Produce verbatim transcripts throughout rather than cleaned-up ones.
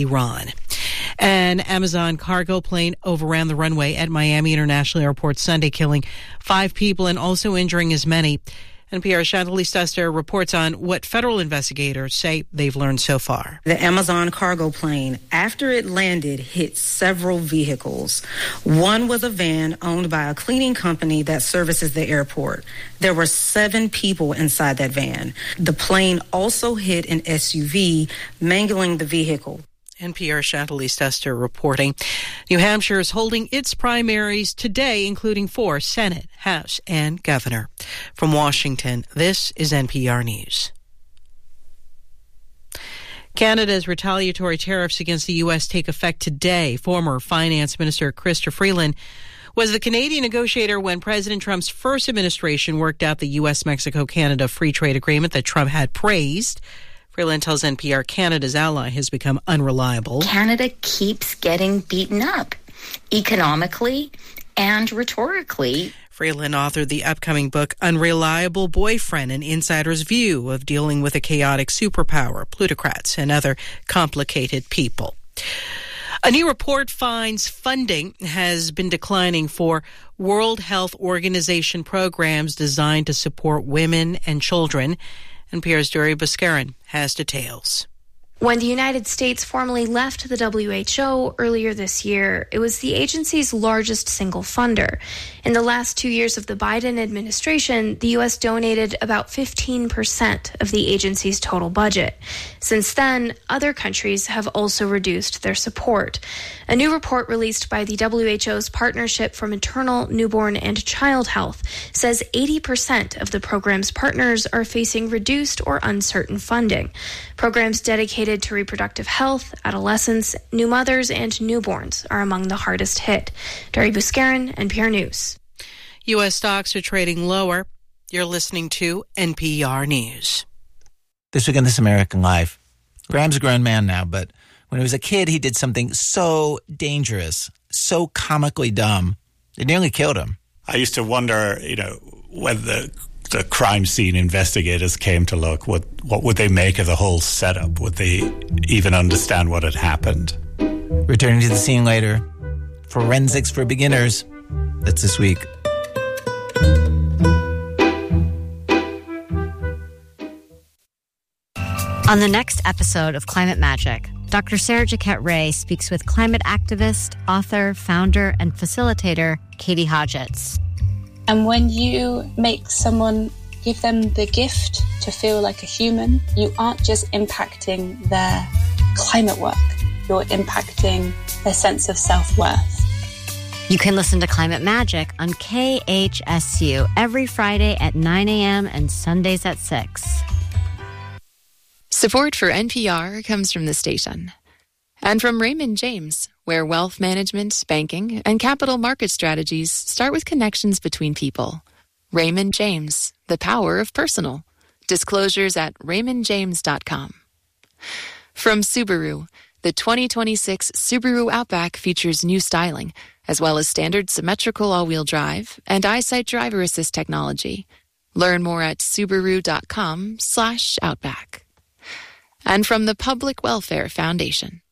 Iran. An Amazon cargo plane overran the runway at Miami International Airport Sunday, killing five people and also injuring as many. N P R's Chantalise Duster reports on what federal investigators say they've learned so far. The Amazon cargo plane, after it landed, hit several vehicles. One was a van owned by a cleaning company that services the airport. There were seven people inside that van. The plane also hit an S U V, mangling the vehicle. N P R's Chantalise Duster reporting. New Hampshire is holding its primaries today, including for Senate, House, and Governor. From Washington, this is N P R News. Canada's retaliatory tariffs against the U S take effect today. Former Finance Minister Chrystia Freeland was the Canadian negotiator when President Trump's first administration worked out the U S Mexico Canada free trade agreement that Trump had praised. Freeland tells N P R Canada's ally has become unreliable. Canada keeps getting beaten up economically and rhetorically. Freeland authored the upcoming book, Unreliable Boyfriend, an insider's view of dealing with a chaotic superpower, plutocrats, and other complicated people. A new report finds funding has been declining for World Health Organization programs designed to support women and children. N P R's Dori Buscarin has details. When the United States formally left the W H O earlier this year, it was the agency's largest single funder. In the last two years of the Biden administration, the U S donated about fifteen percent of the agency's total budget. Since then, other countries have also reduced their support. A new report released by the W H O's Partnership for Maternal, Newborn, and Child Health says eighty percent of the program's partners are facing reduced or uncertain funding. Programs dedicated to reproductive health, adolescents, new mothers, and newborns are among the hardest hit. Dori Buscarin, N P R News. U S stocks are trading lower. You're listening to N P R News. This week on This American Life, Graham's a grown man now, but when he was a kid, he did something so dangerous, so comically dumb, it nearly killed him. I used to wonder, you know, whether the, the crime scene investigators came to look, what, what would they make of the whole setup? Would they even understand what had happened? Returning to the scene later, Forensics for Beginners. That's this week. On the next episode of Climate Magic, Doctor Sarah Jaquette Ray speaks with climate activist, author, founder, and facilitator Katie Hodgetts. And when you make someone, give them the gift to feel like a human, you aren't just impacting their climate work, you're impacting their sense of self-worth. You can listen to Climate Magic on K H S U every Friday at nine a.m. and Sundays at six. Support for N P R comes from the station and from Raymond James, where wealth management, banking, and capital market strategies start with connections between people. Raymond James, the power of personal. Disclosures at raymond james dot com. From Subaru, the twenty twenty-six Subaru Outback features new styling, as well as standard symmetrical all-wheel drive and EyeSight driver assist technology. Learn more at subaru dot com slash outback. And from the Public Welfare Foundation.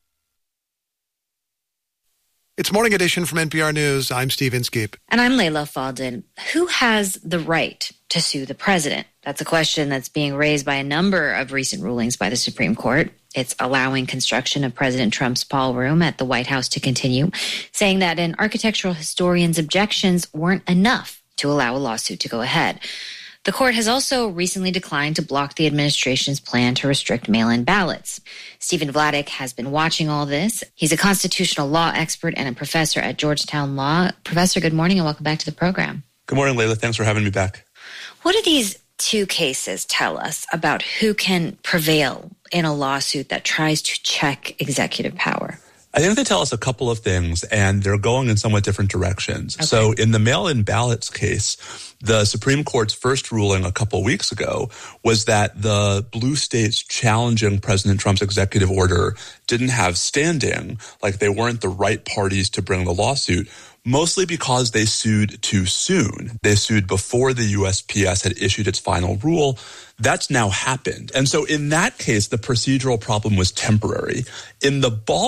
It's Morning Edition from N P R News. I'm Steve Inskeep. And I'm Layla Faldin. Who has the right to sue the president? That's a question that's being raised by a number of recent rulings by the Supreme Court. It's allowing construction of President Trump's ballroom at the White House to continue, saying that an architectural historian's objections weren't enough to allow a lawsuit to go ahead. The court has also recently declined to block the administration's plan to restrict mail-in ballots. Stephen Vladeck has been watching all this. He's a constitutional law expert and a professor at Georgetown Law. Professor, good morning and welcome back to the program. Good morning, Layla. Thanks for having me back. What do these two cases tell us about who can prevail in a lawsuit that tries to check executive power? I think they tell us a couple of things, and they're going in somewhat different directions. Okay. So in the mail-in ballots case, the Supreme Court's first ruling a couple of weeks ago was that the blue states challenging President Trump's executive order didn't have standing, like they weren't the right parties to bring the lawsuit, mostly because they sued too soon. They sued before the U S P S had issued its final rule. That's now happened. And so in that case, the procedural problem was temporary. In the ball